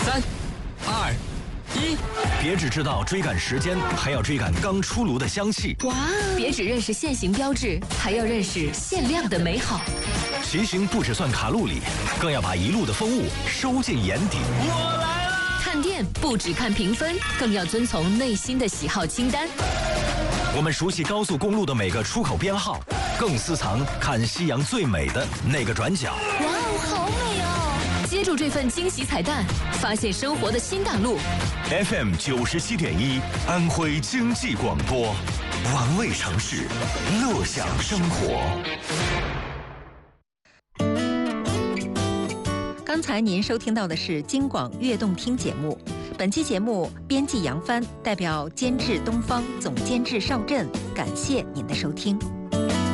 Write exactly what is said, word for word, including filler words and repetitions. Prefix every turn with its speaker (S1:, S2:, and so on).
S1: 三、二、一，别只知道追赶时间，还要追赶刚出炉的香气。
S2: 哇！别只认识限行标志，还要认识限量的美好。
S1: 骑行不只算卡路里，更要把一路的风物收进眼底。我来了！
S2: 看店不只看评分，更要遵从内心的喜好清单。
S1: 我们熟悉高速公路的每个出口编号，更私藏看夕阳最美的那个转角。
S2: 哇哦，好美哦！接住这份惊喜彩蛋，发现生活的新大陆。
S1: F M 九十七点一，安徽经济广播，玩味城市，乐享生活。
S3: 刚才您收听到的是京广悦动听节目。本期节目编辑杨帆，代表监制东方，总监制邵震，感谢您的收听。